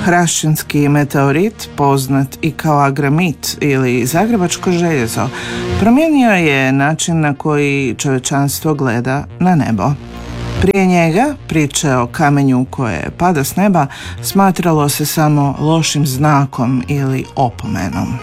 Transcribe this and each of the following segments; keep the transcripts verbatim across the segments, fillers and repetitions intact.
Hraščinski meteorit, poznat i kao agramit ili zagrebačko željezo, promijenio je način na koji čovječanstvo gleda na nebo. Prije njega priče o kamenju koje pada s neba smatralo se samo lošim znakom ili opomenom.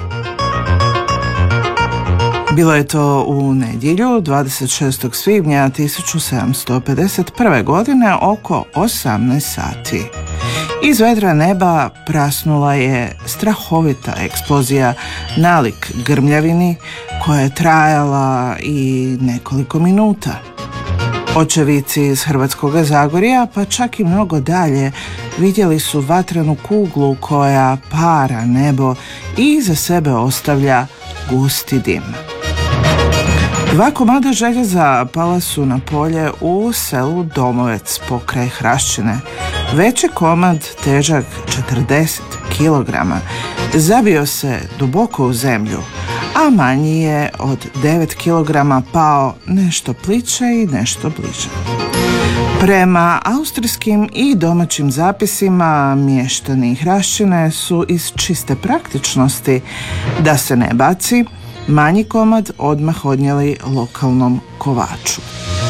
Bilo je to u nedjelju dvadeset šestog svibnja tisuću sedamsto pedeset prve. godine oko osamnaest sati. Iz vedra neba prasnula je strahovita eksplozija nalik grmljavini koja je trajala i nekoliko minuta. Očevici iz Hrvatskog Zagorja, pa čak i mnogo dalje, vidjeli su vatrenu kuglu koja para nebo i iza sebe ostavlja gusti dim. Dva komada željeza pala su na polje u selu Domovec pokraj Hraščine. Veći komad, težak četrdeset kilograma, zabio se duboko u zemlju, a manji je od devet kilograma pao nešto pliće i nešto bliže. Prema austrijskim i domaćim zapisima, mještani Hraščine su iz čiste praktičnosti da se ne baci manji komad odmah odnijeli lokalnom kovaču.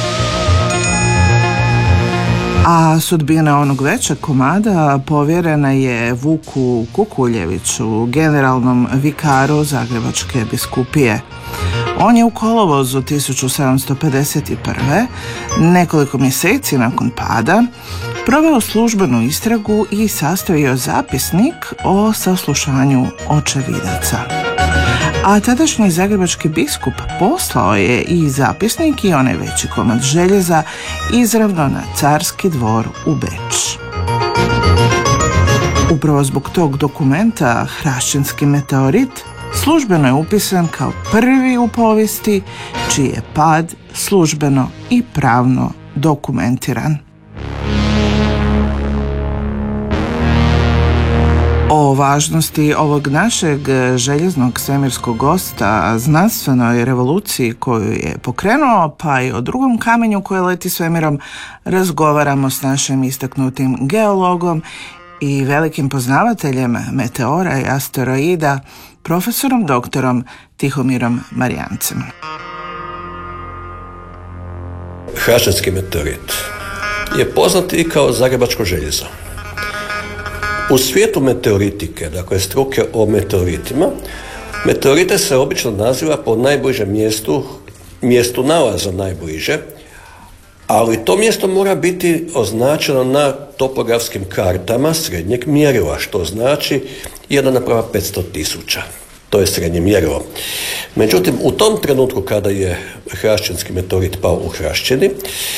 A sudbina onog većeg komada povjerena je Vuku Kukuljeviću, generalnom vikaru Zagrebačke biskupije. On je u kolovozu tisuću sedamsto pedeset prve. nekoliko mjeseci nakon pada proveo službenu istragu i sastavio zapisnik o saslušanju očevidaca. A tadašnji zagrebački biskup poslao je i zapisnik i onaj veći komad željeza izravno na carski dvor u Beč. Upravo zbog tog dokumenta Hraščinski meteorit službeno je upisan kao prvi u povijesti čiji je pad službeno i pravno dokumentiran. O važnosti ovog našeg željeznog svemirskog gosta, znanstvenoj revoluciji koju je pokrenuo, pa i o drugom kamenju koji leti svemirom, razgovaramo s našim istaknutim geologom i velikim poznavateljem meteora i asteroida, profesorom doktorom Tihomirom Marijancem. Hraščinski meteorit je poznat i kao zagrebačko željezo. U svijetu meteoritike, dakle struke o meteoritima, meteorite se obično naziva po najbližem mjestu, mjestu nalaza najbliže, ali to mjesto mora biti označeno na topografskim kartama srednjeg mjerila, što znači jedan naprema petsto tisuća. To je srednje mjerilo. Međutim, u tom trenutku kada je Hraščinski meteorit pao u Hraščini,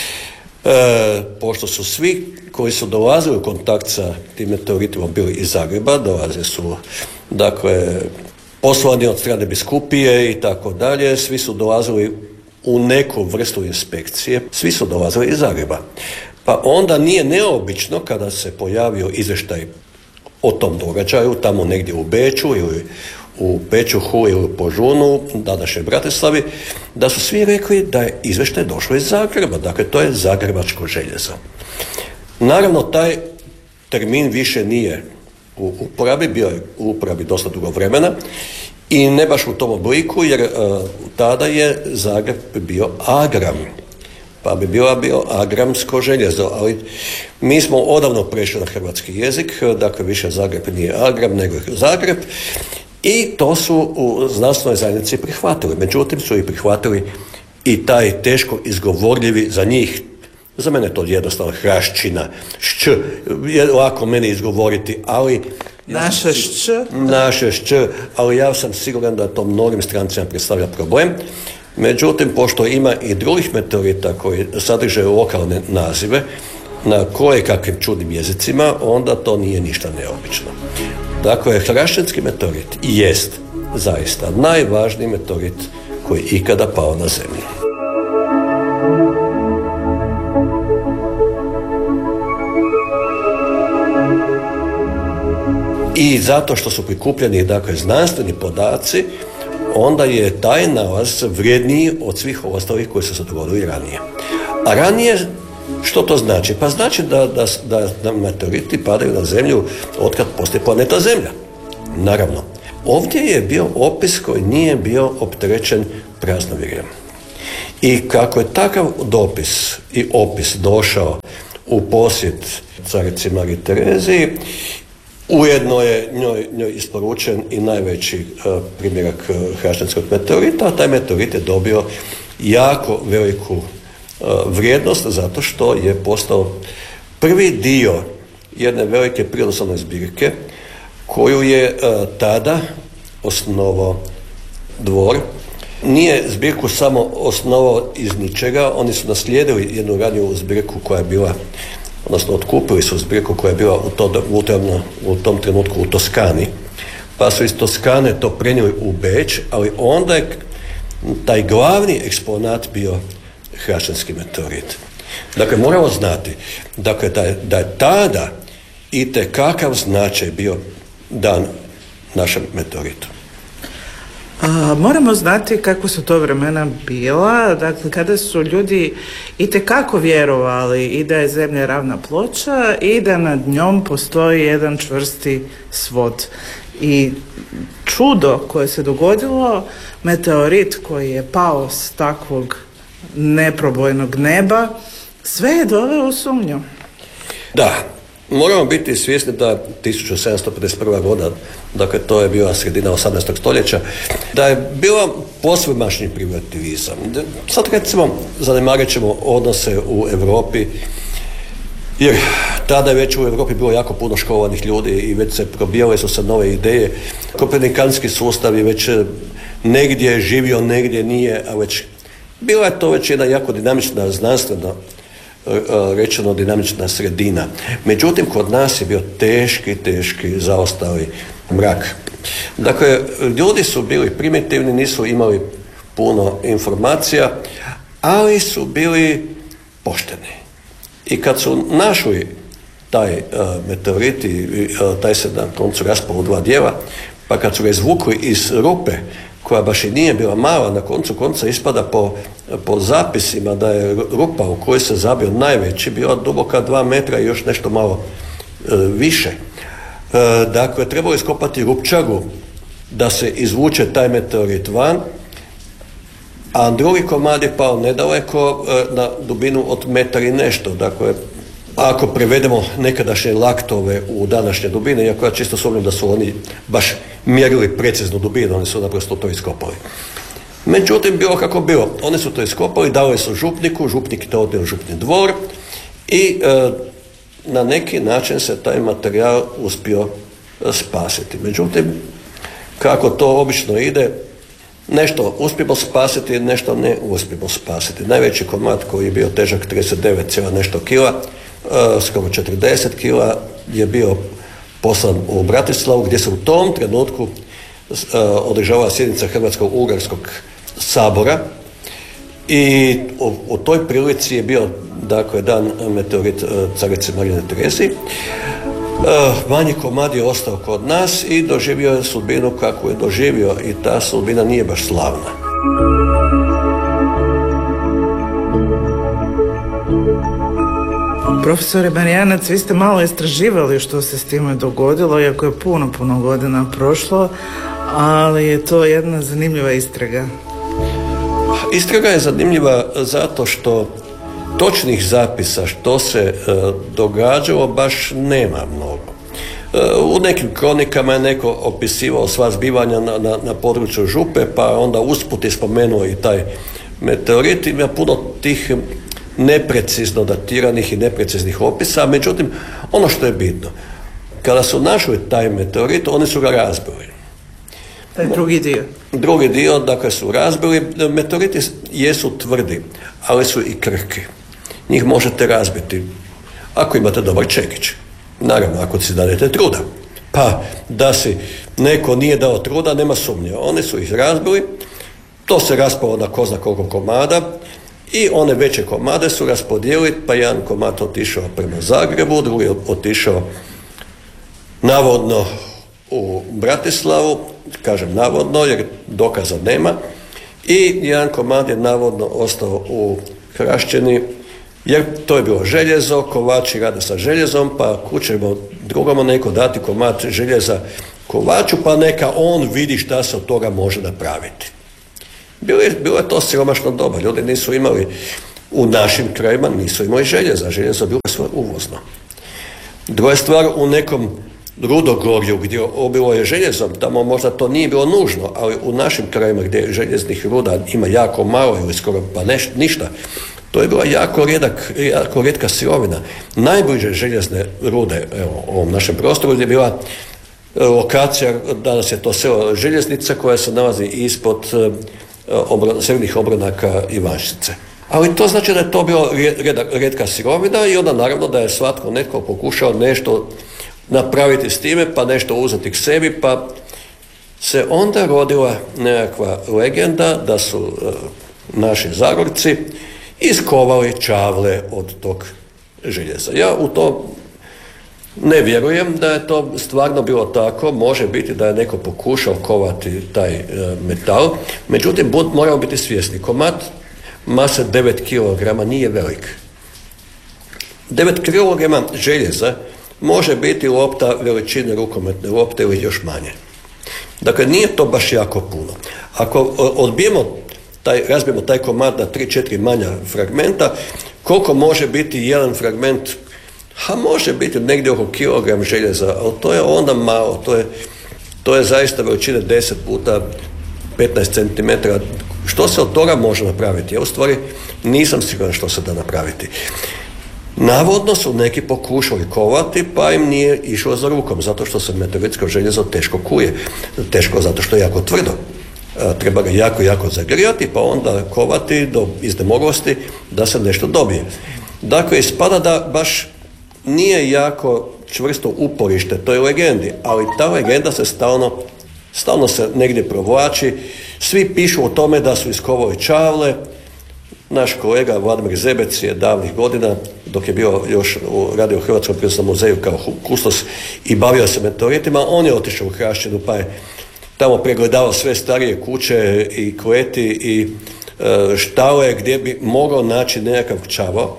E, pošto su svi koji su dolazili u kontakt sa tim meteoritima bili iz Zagreba, dolaze su dakle poslani od strane biskupije i tako dalje, svi su dolazili u neku vrstu inspekcije, svi su dolazili iz Zagreba. Pa onda nije neobično kada se pojavio izvještaj o tom događaju tamo negdje u Beču ili u Pečuhu ili u Požunu, današnjoj Bratislavi, da su svi rekli da je izvještaj došlo iz Zagreba, dakle to je zagrebačko željezo. Naravno, taj termin više nije u uporabi, bio je u uporabi dosta dugo vremena i ne baš u tom obliku, jer uh, tada je Zagreb bio Agram, pa bi bila bio agramsko željezo, ali mi smo odavno prešli na hrvatski jezik, dakle više Zagreb nije Agram, nego je Zagreb. I to su u znanstvenoj zajednici prihvatili. Međutim, su i prihvatili i taj teško izgovorljivi za njih, za mene je to jednostavno Hraščina, šć, je lako meni izgovoriti, ali... Naše šć. Naše šć, ali ja sam siguran da to mnogim strancima predstavlja problem. Međutim, pošto ima i drugih meteorita koji sadrže lokalne nazive, na koje kakvim čudnim jezicima, onda to nije ništa neobično. Dakle, Hraščinski meteorit jest zaista najvažniji meteorit koji je ikada pao na zemlju. I zato što su prikupljeni dakle, znanstveni podaci, onda je taj nalaz vrijedniji od svih ostalih koji su se dogodili ranije. A ranije Što to znači? Pa znači da, da, da, da meteoriti padaju na zemlju otkad postoji planeta Zemlja. Naravno, ovdje je bio opis koji nije bio opterećen praznovjerjem. I kako je takav dopis i opis došao u posjet carici Mariji Tereziji, ujedno je njoj, njoj isporučen i najveći uh, primjerak uh, hrašćanskog meteorita, a taj meteorit je dobio jako veliku uh, vrijednost zato što je postao prvi dio jedne velike prirodoslovne zbirke koju je uh, tada osnovao dvor. Nije zbirku samo osnovao iz ničega, oni su naslijedili jednu raniju zbirku koja je bila, odnosno otkupili su zbirku koja je bila u, to, u, tom, u tom trenutku u Toskani, pa su iz Toskane to prenijeli u Beč, ali onda je taj glavni eksponat bio hrašćanski meteorit. Dakle, moramo znati dakle, da, je, da je tada itekakav značaj bio dan našem meteoritu. A, moramo znati kako su to vremena bila, dakle kada su ljudi itekako vjerovali i da je zemlja ravna ploča i da nad njom postoji jedan čvrsti svod. I čudo koje se dogodilo, meteorit koji je pao s takvog neprobojnog neba, sve je doveo u sumnju. Da. Moramo biti svjesni da tisuću sedamsto pedeset prva godina, dakle to je bila sredina osamnaestog stoljeća, da je bilo posvemašnji privativizam. Sad recimo zanemarit ćemo odnose u Europi, jer tada je već u Europi bilo jako puno školovanih ljudi i već se probijale su se nove ideje. Kopernikanski sustav je već negdje živio, negdje nije, a već bila je to već jedna jako dinamična znanstvena rečeno dinamična sredina. Međutim, kod nas je bio teški, teški zaostali mrak. Dakle, ljudi su bili primitivni, nisu imali puno informacija, ali su bili pošteni. I kad su našli taj uh, meteorit i uh, taj se na koncu raspao u dva dijela, pa kad su ga izvukli iz rupe, koja baš i nije bila mala, na koncu konca ispada po, po zapisima da je rupa u kojoj se zabio najveći bila duboka dva metra i još nešto malo e, više. E, dakle, trebalo iskopati rupčagu da se izvuče taj meteorit van, a drugi komad je pao nedaleko e, na dubinu od metar i nešto. Dakle, ako prevedemo nekadašnje laktove u današnje dubine, iako ja čisto sumnjam da su oni baš mjerili preciznu dubinu, oni su naprosto to iskopali. Međutim, bilo kako bilo, oni su to iskopali, dali su župniku, župnik je to odnio u župni dvor i e, na neki način se taj materijal uspio spasiti. Međutim, kako to obično ide, nešto uspijemo spasiti, nešto ne uspijemo spasiti. Najveći komad koji je bio težak trideset devet zarez nešto kila, Uh, skoro četrdeset kila, je bio poslan u Bratislavu, gdje se u tom trenutku uh, održavala sjednica Hrvatskog ugarskog sabora i u, u toj prilici je bio dakle dan meteorit uh, carice Marije Terezije. Uh, manji komad je ostao kod nas i doživio je sudbinu kako je doživio i ta sudbina nije baš slavna. Profesore Marijanac, vi ste malo istraživali što se s time dogodilo, iako je puno, puno godina prošlo, ali je to jedna zanimljiva istraga. Istraga je zanimljiva zato što točnih zapisa što se e, događalo baš nema mnogo. E, u nekim kronikama je neko opisivao sva zbivanja na, na, na području Župe, pa onda usput je spomenuo i taj meteorit. Ima puno tih neprecizno datiranih i nepreciznih opisa, međutim, ono što je bitno, kada su našli taj meteorit, oni su ga razbili. Taj drugi dio. Drugi dio, dakle, su razbili. Meteoriti jesu tvrdi, ali su i krhki. Njih možete razbiti ako imate dobar čekić. Naravno, ako si dadete truda. Pa, da si neko nije dao truda, nema sumnje. Oni su ih razbili, to se raspalo na ko zna koliko komada, i one veće komade su raspodijelili, pa jedan komad otišao prema Zagrebu, drugi otišao navodno u Bratislavu, kažem navodno jer dokaza nema, i jedan komad je navodno ostao u Hrašćini Jer to je bilo željezo, kovači rade sa željezom, pa kućemo drugому neko dati komad željeza kovaču, pa neka on vidi šta se od toga može napraviti. Bilo je, bilo je to siromašno doba, ljudi nisu imali, u našim krajima nisu imali željeza, željezo je bilo sve uvozno. Druga stvar, u nekom Rudogorju gdje obilo je željezom, tamo možda to nije bilo nužno, ali u našim krajima gdje željeznih ruda ima jako malo ili skoro pa neš, ništa, to je bila jako, rijedak, jako rijetka sirovina. Najbliže željezne rude evo, u ovom našem prostoru je bila lokacija, danas je to selo Željeznica koja se nalazi ispod obron, srednjih obronaka Ivanščice. Ali to znači da je to bilo rijetka sirovina i onda naravno da je svatko netko pokušao nešto napraviti s time, pa nešto uzeti k sebi, pa se onda rodila nekakva legenda da su uh, naši Zagorci iskovali čavle od tog željeza. Ja u to ne vjerujem da je to stvarno bilo tako, može biti da je neko pokušao kovati taj uh, metal, međutim bud, moramo biti svjesni, komad mase devet kilograma nije velik. devet kilograma željeza može biti lopta veličine rukometne lopte ili još manje. Dakle, nije to baš jako puno. Ako odbijemo taj, razbijemo taj komad na tri četiri manja fragmenta, koliko može biti jedan fragment? Ha, može biti negdje oko kilogram željeza, ali to je onda malo, to je, to je zaista veličine deset puta petnaest centimetara. Što se od toga može napraviti? Ja u stvari nisam siguran što se da napraviti. Navodno su neki pokušali kovati, pa im nije išlo za rukom, zato što se meteoritsko željezo teško kuje. Teško zato što je jako tvrdo. A, treba ga jako, jako zagrijati, pa onda kovati do iznemoglosti da se nešto dobije. Dakle, ispada da baš nije jako čvrsto uporište toj legendi, ali ta legenda se stalno, stalno se negdje provlači. Svi pišu o tome da su iskovali čavle. Naš kolega Vladimir Zebec je davnih godina, dok je bio još radio u Hrvatskom prirodoslovnom muzeju kao kustos i bavio se meteoritima, on je otišao u Hrašćinu pa je tamo pregledavao sve starije kuće i kleti i e, štale gdje bi mogao naći nekakav čavao.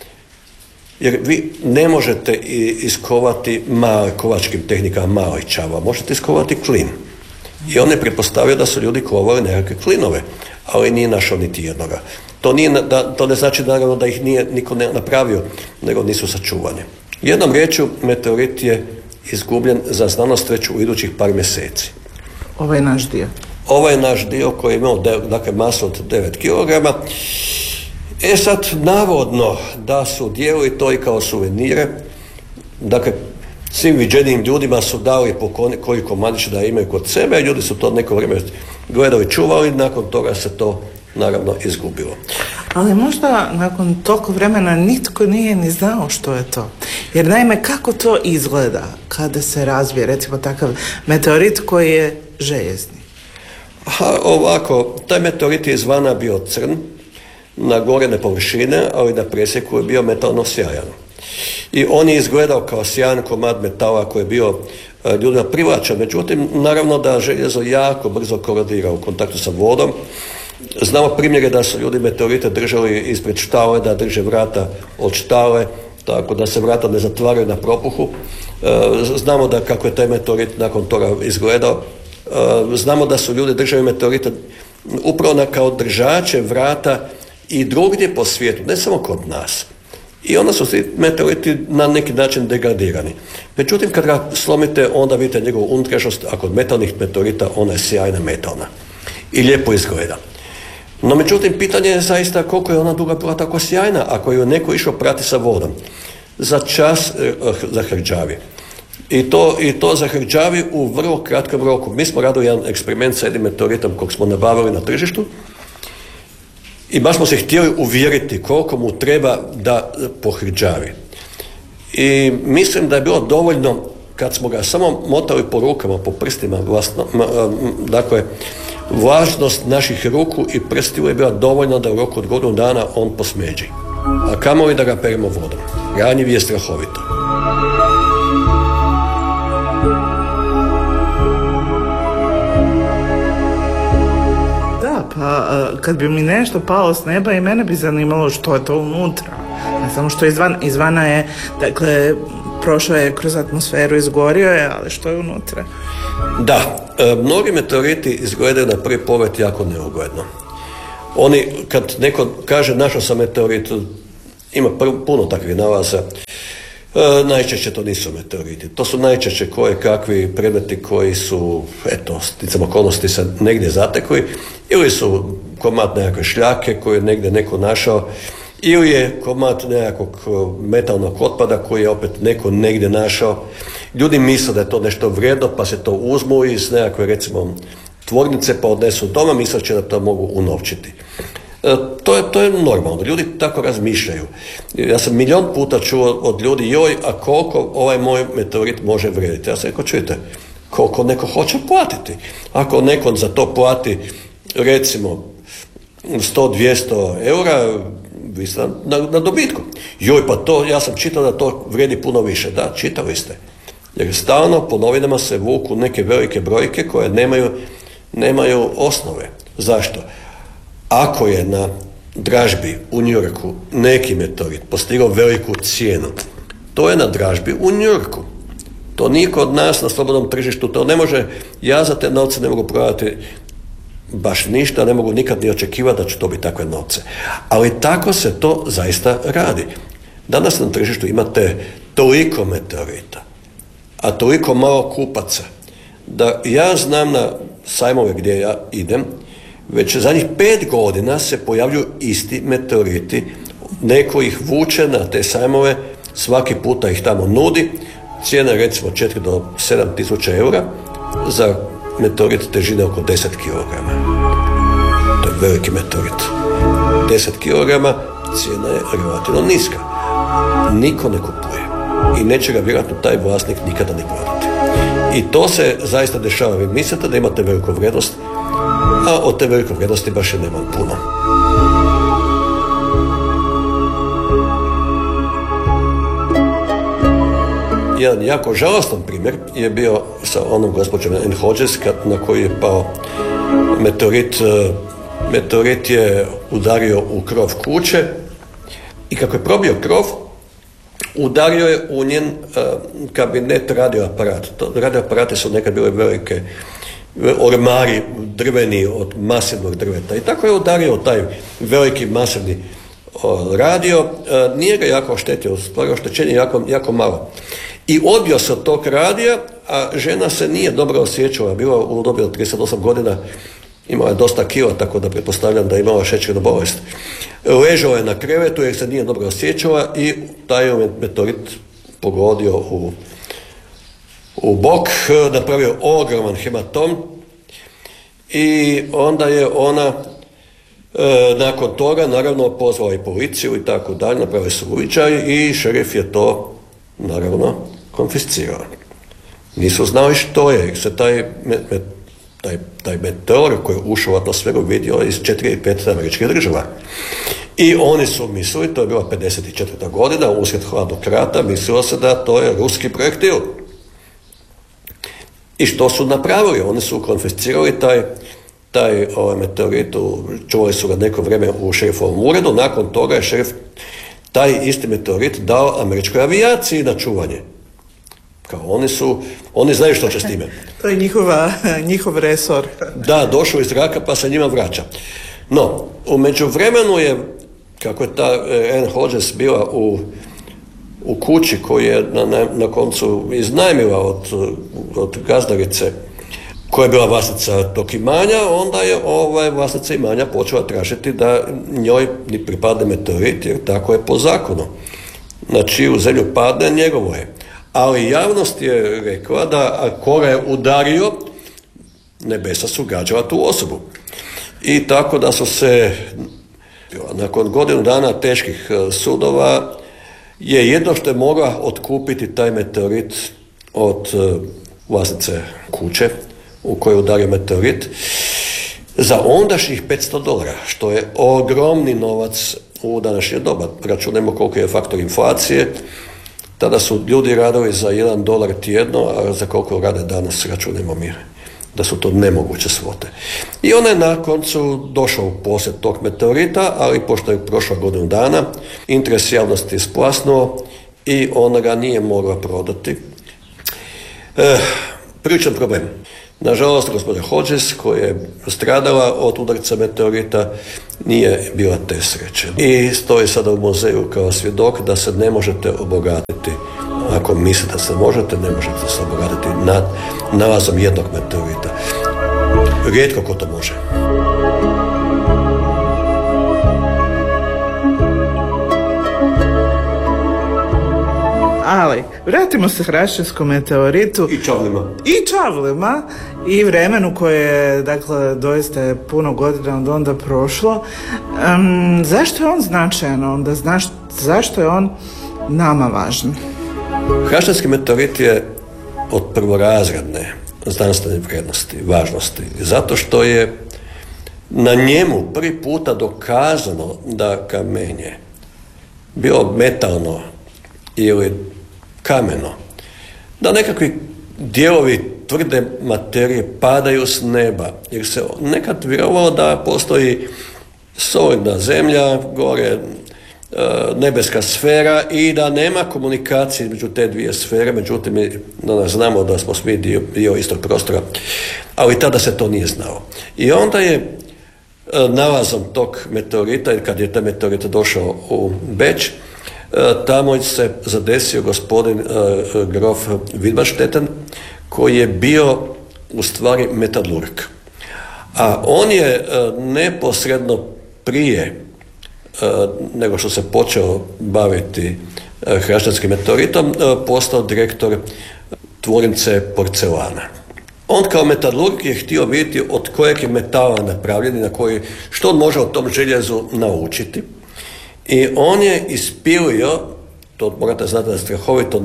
Jer vi ne možete iskovati male, kovačkim tehnikama mali čavao, možete iskovati klin. I on je pretpostavio da su ljudi kovali nekakve klinove, ali nije našao niti jednoga. To, nije, da, to ne znači naravno da ih nije niko ne napravio, nego nisu sačuvani. Jednom riječju, meteorit je izgubljen za znanost već u idućih par mjeseci. Ovaj naš dio? Ovaj naš dio koji je imao dakle, masu od devet kilograma. E sad, navodno da su dijelili to i kao suvenire, dakle, svim viđenijim ljudima su dali po koji komadić da imaju kod sebe, ljudi su to neko vrijeme gledali, čuvali, nakon toga se to naravno izgubilo. Ali možda nakon toliko vremena nitko nije ni znao što je to. Jer naime, kako to izgleda kada se razvije recimo takav meteorit koji je željezni? A, ovako, taj meteorit je izvana bio crn, na gorene površine, ali na presjeku je bio metalno sjajan. I on je izgledao kao sjajan komad metala koji je bio e, ljudima privlačan. Međutim, naravno da željezo jako brzo korodira u kontaktu sa vodom. Znamo primjere da su ljudi meteorite držali ispred štale, da drže vrata od štale, tako da se vrata ne zatvaraju na propuhu. E, znamo da kako je taj meteorit nakon toga izgledao. E, znamo da su ljudi držali meteorite upravo na kao držače vrata i drugdje po svijetu, ne samo kod nas. I onda su ti meteoriti na neki način degradirani. Međutim, kad ga slomite, onda vidite njegovu unutrašnjost, a kod metalnih meteorita ona je sjajna metalna. I lijepo izgleda. No, međutim, pitanje je zaista koliko je ona duga bila tako sjajna, ako je neko išao prati sa vodom. Za čas eh, zahrđavi. I to, I to zahrđavi u vrlo kratkom roku. Mi smo radili jedan eksperiment sa jednim meteoritom kog smo nabavili na tržištu. I baš smo se htjeli uvjeriti koliko mu treba da pohrđavi. I mislim da je bilo dovoljno kad smo ga samo motali po rukama, po prstima, vlastno, dakle, vlažnost naših ruku i prstiju je bila dovoljna da u roku od godinu dana on posmeđi. A kamoli da ga peremo vodom. Ranjiv je strahovito. Pa kad bi mi nešto palo s neba i mene bi zanimalo što je to unutra. Ne samo što izvan, izvana je, dakle, prošao je kroz atmosferu, izgorio je, ali što je unutra? Da, e, mnogi meteoriti izgledaju na prvi pogled jako neugodno. Oni, kad neko kaže našao sam meteorit, ima pr- puno takvih nalaza, e, najčešće to nisu meteoriti. To su najčešće koje kakvi predmeti koji su, eto, sticam okolnosti se negdje zatekli, ili su komad nekakve šljake koje je negdje neko našao, ili je komad nekakvog metalnog otpada koji je opet neko negdje našao. Ljudi misle da je to nešto vrijedno, pa se to uzmu iz nekakve, recimo, tvornice, pa odnesu doma, misleći da to mogu unovčiti. E, to, je, to je normalno, ljudi tako razmišljaju. Ja sam milion puta čuo od ljudi, joj, a koliko ovaj moj meteorit može vrijediti? Ja sam rekao, čujte, koliko neko hoće platiti. Ako neko za to plati, recimo, sto do dvjesto eura, vi ste na, na dobitku. Joj, pa to, ja sam čitao da to vrijedi puno više. Da, čitali ste. Jer stalno po novinama se vuku neke velike brojke koje nemaju, nemaju osnove. Zašto? Ako je na dražbi u New Yorku neki meteorit postigao veliku cijenu, to je na dražbi u New Yorku. To nije kod nas na slobodnom tržištu, to ne može, ja za te novce ne mogu prodati baš ništa, ne mogu nikad ni očekivati da ću dobiti takve novce. Ali tako se to zaista radi. Danas na tržištu imate toliko meteorita, a toliko malo kupaca, da ja znam na sajmove gdje ja idem, već zadnjih pet godina se pojavljuju isti meteoriti, neko ih vuče na te sajmove, svaki puta ih tamo nudi, cijena je recimo četiri do sedam tisuća eura, za meteorit težine oko deset kilograma. To je veliki meteorit. deset kilograma, cijena je relativno niska. Niko ne kupuje. I neće ga vjerojatno taj vlasnik nikada ne prodati. I to se zaista dešava. Vi mislite da imate veliku vrijednost, a od te velike vrijednosti baš je nema puno. Jedan jako žalostan primjer je bio sa onom gospođom Ann Hodges na koji je pao meteorit. Meteorit je udario u krov kuće i kako je probio krov, udario je u njen uh, kabinet radioaparat. Radioaparate su nekad bile velike ormari drveni od masivnog drveta i tako je udario taj veliki masivni uh, radio. Uh, nije ga jako oštetio, stvari oštećenje jako, jako malo. I odbio se od tog radija, a žena se nije dobro osjećala, bila u dobi od trideset osam godina, imala je dosta kila, tako da pretpostavljam da je imala šećernu bolest. Ležala je na krevetu jer se nije dobro osjećala i taj je meteorit pogodio u, u bok, napravio ogroman hematom i onda je ona e, nakon toga naravno pozvala i policiju i tako dalje, napravili su uviđaj i šerif je to naravno konfiscirao. Nisu znali što je, jer se taj, me, me, taj, taj meteor koji je ušao u atmosferu vidio iz četiri i pet američkih država. I oni su mislili, to je bila pedeset četvrta godina, usred hladnog rata, mislilo se da to je ruski projektil. I što su napravili? Oni su konfiscirali taj, taj ovaj, meteorit, čuvali su ga neko vrijeme u šerifovom uredu, nakon toga je šerif taj isti meteorit dao američkoj avijaciji na čuvanje. Kao oni su, oni znaju što će s time. To je njihova, njihov resor. Da, došao iz zraka pa se njima vraća. No, u međuvremenu je, kako je ta Ann Hodges bila u, u kući koju je na, na, na koncu iznajmila od, od gazdarice koja je bila vlasnica tog imanja, onda je ovaj vlasnica imanja počela tražiti da njoj ni pripadne meteorit, jer tako je po zakonu. Na čiju zemlju padne, njegovo je. Ali javnost je rekla da ako ga je udario, nebesa su gađala tu osobu. I tako da su se, nakon godinu dana teških sudova, je jedno što je mogla otkupiti taj meteorit od vlasnice kuće u kojoj je udario meteorit za ondašnjih petsto dolara, što je ogromni novac u današnje doba. Računamo koliko je faktor inflacije. Tada su ljudi radili za jedan dolar tjedno, a za koliko rade danas, računamo mi. da su to nemoguće svote. I on je na koncu došao u posjed tog meteorita, ali pošto je prošla godinu dana, interes javnosti je splasnuo i ona ga nije mogla prodati. E, priličan problem. Nažalost, gospođa Hodges, koja je stradala od udarca meteorita, nije bila te sreće. I stoji sada u muzeju kao svjedok da se ne možete obogatiti. Ako mislite da se možete, ne možete se obogatiti nad nalazom jednog meteorita. Rijetko ko to može. Ali, vratimo se hrašćanskom meteoritu. I čavlima. I čavlima. I vremenu koje je, dakle, doista je puno godina od onda prošlo. Um, zašto je on značajan onda? Znaš, zašto je on nama važan? Hrašćanski meteorit je od prvorazredne znanstvene vrijednosti, važnosti. Zato što je na njemu prvi puta dokazano da kamenje, bilo metalno ili kameno, da nekakvi dijelovi tvrde materije padaju s neba, jer se nekad vjerovalo da postoji solidna zemlja, gore nebeska sfera i da nema komunikacije među te dvije sfere, međutim mi danas znamo da smo svi dio, dio istog prostora, ali tada se to nije znalo. I onda je nalazom tog meteorita, kad je taj meteorit došao u Beč, tamo se zadesio gospodin uh, grof Widmanstetten, koji je bio u stvari metalurg. A on je uh, neposredno prije uh, nego što se počeo baviti uh, hrašćanskim meteoritom, uh, postao direktor tvornice porcelana. On kao metalurg je htio vidjeti od kojeg je metala napravljen i na koji, što on može o tom željezu naučiti. I on je ispilio, to morate znati da je strahovito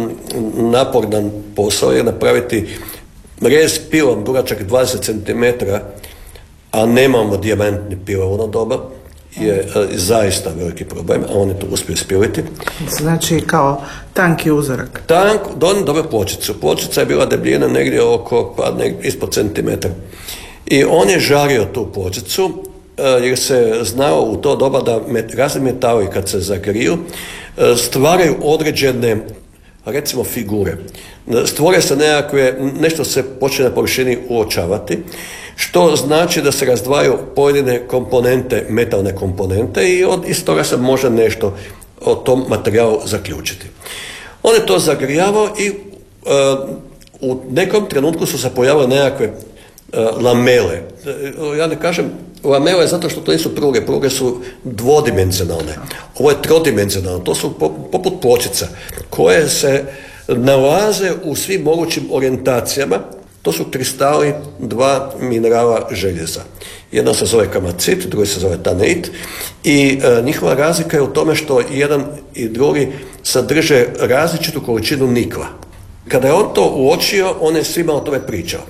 naporan posao, je napraviti rez pilom dugačak dvadeset centimetara, a nemamo dijamantni pilo u ono doba, je zaista veliki problem, a on je to uspio ispiliti. Znači kao tanki uzorak. Tank, don dobe pločicu. Pločica je bila debljina negdje oko, pa negdje ispod centimetra. I on je žario tu pločicu, jer se znao u to doba da met, razni metali kad se zagriju stvaraju određene, recimo, figure. Stvore se nekakve, nešto se počne na površini uočavati, što znači da se razdvajaju pojedine komponente, metalne komponente, i od, iz toga se može nešto o tom materijalu zaključiti. On je to zagrijavao i uh, u nekom trenutku su se pojavile nekakve uh, lamele. Ja ne kažem lamele zato što to nisu pruge, pruge su dvodimenzionalne. Ovo je trodimenzionalno, to su poput pločica koje se nalaze u svim mogućim orijentacijama. To su kristali dva minerala željeza. Jedan se zove kamacit, drugi se zove taneit i e, njihova razlika je u tome što jedan i drugi sadrže različitu količinu nikla. Kada je on to uočio, on je svima o tome pričao.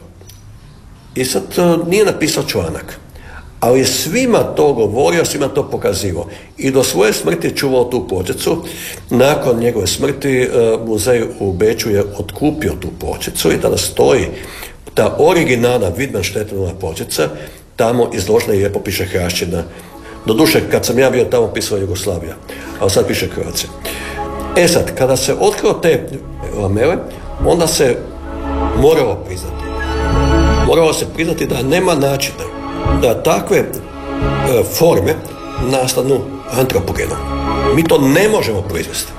I sad e, nije napisao članak, ali je svima to govorio, svima to pokazivao. I do svoje smrti je čuvao tu pločicu. Nakon njegove smrti e, muzej u Beču je otkupio tu pločicu i tada stoji ta originalna Widmanštettenova pločica, tamo izložena i lijepo piše Hrašćina. Doduše, kad sam ja bio tamo, pisala Jugoslavija, ali sad piše Hrvatska. E sad, kada se otkrilo te lamele, onda se moralo priznati. Moralo se priznati da nema načina da takve e, forme nastanu antropogenom. Mi to ne možemo proizvesti.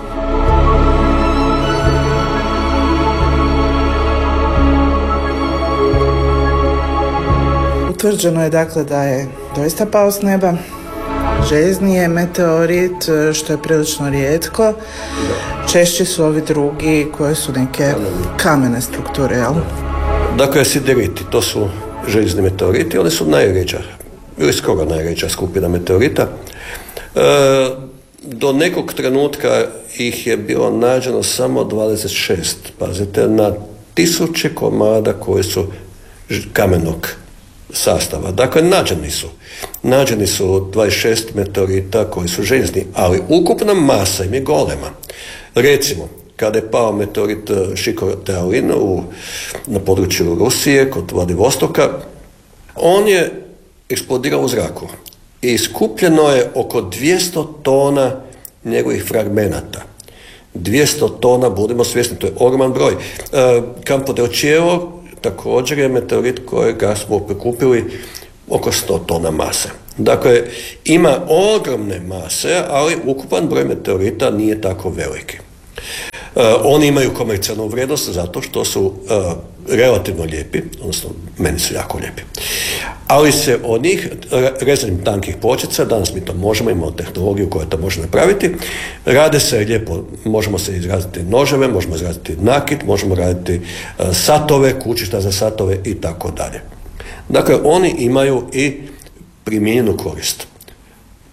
Utvrđeno je dakle da je doista pao s neba, željezni je meteorit, što je prilično rijetko. Češće su ovi drugi koje su neke kamene strukture, jel? Dakle, sideriti, to su željezni meteoriti, oni su najređa, ili skoro najređa skupina meteorita. E, do nekog trenutka ih je bilo nađeno samo dvadeset šest, pazite, na tisuće komada koji su kamenog sastava. Dakle, nađeni su. Nađeni su dvadeset šest meteorita koji su željezni, ali ukupna masa im je golema. Recimo, kada je pao meteorit Šikotealin u, na području Rusije, kod Vladivostoka, on je eksplodirao u zraku i skupljeno je oko dvjesto tona njegovih fragmenata. dvjesto tona, budemo svjesni, to je ogroman broj. E, Campo del Cielo također je meteorit kojega smo prikupili oko sto tona mase. Dakle, ima ogromne mase, ali ukupan broj meteorita nije tako veliki. Uh, oni imaju komercijalnu vrijednost zato što su uh, relativno lijepi, odnosno meni su jako lijepi. Ali se od njih, rezanjem tankih pločica, danas mi to možemo, imamo tehnologiju koja to može napraviti, rade se lijepo, možemo se izraziti noževe, možemo izraziti nakit, možemo raditi uh, satove, kućišta za satove i tako dalje. Dakle, oni imaju i primijenjenu korist.